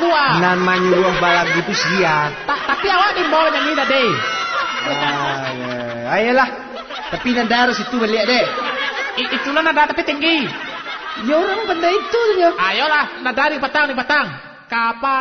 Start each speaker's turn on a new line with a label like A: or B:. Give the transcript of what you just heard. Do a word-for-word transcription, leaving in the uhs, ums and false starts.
A: gua.
B: Nan menyuruh balak gitu siap.
A: Ta tapi awak di bawah nyanyi dah deh.
B: Ah, ya. Ayolah. Tapi nada harus itu balik deh.
A: I itulah nada tapi tinggi.
B: Ya orang pandai itu dia.
A: Ayolah, nada di batang di batang. Kapal